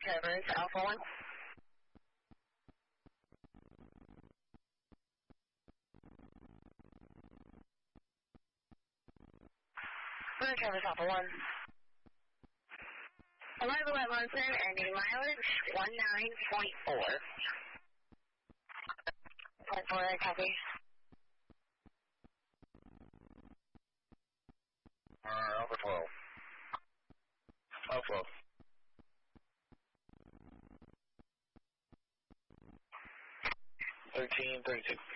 Traverse Alpha 1. Blue Traverse Alpha 1. Arrival at Munson and the mileage 19.4. 0.4, copy. Alpha 12. Alpha 12. 1332.